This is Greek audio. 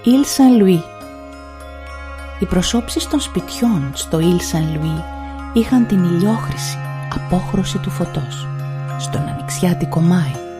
Île Saint-Louis. Οι προσώψεις των σπιτιών στο Île Saint-Louis είχαν την ηλιόχρηση απόχρωση του φωτός. Στον ανοιξιάτικο Μάη